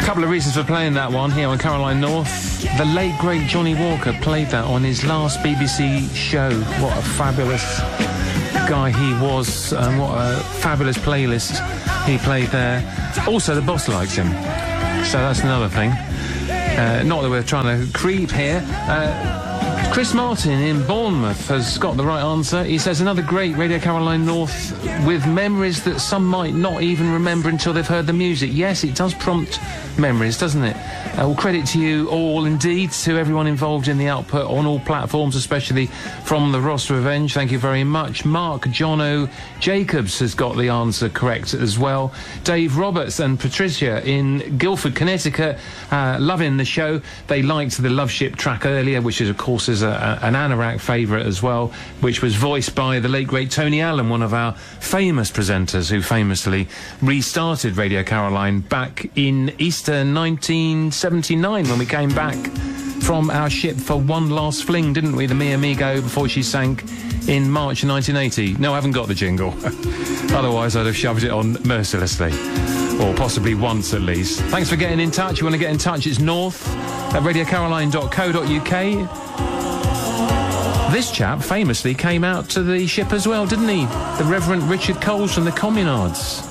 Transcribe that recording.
Couple of reasons for playing that one here on Caroline North. The late, great Johnny Walker played that on his last BBC show. What a fabulous guy he was, and what a fabulous playlist he played there. Also, the boss likes him, so that's another thing. Not that we're trying to creep here. Chris Martin in Bournemouth has got the right answer. He says another great Radio Caroline North with memories that some might not even remember until they've heard the music. Yes, it does prompt memories, doesn't it? Well, credit to you all, indeed, to everyone involved in the output on all platforms, especially from the Ross Revenge. Thank you very much. Mark Jono Jacobs has got the answer correct as well. Dave Roberts and Patricia in Guildford, Connecticut, loving the show. They liked the Love Ship track earlier, which is, of course, an Anorak favourite as well, which was voiced by the late, great Tony Allen, one of our famous presenters who famously restarted Radio Caroline back in Easter 1979 when we came back from our ship for one last fling, didn't we? The Mi Amigo, before she sank in March 1980. No, I haven't got the jingle. Otherwise, I'd have shoved it on mercilessly. Or possibly once at least. Thanks for getting in touch. You want to get in touch, it's north@radiocaroline.co.uk. This chap famously came out to the ship as well, didn't he? The Reverend Richard Coles from the Communards.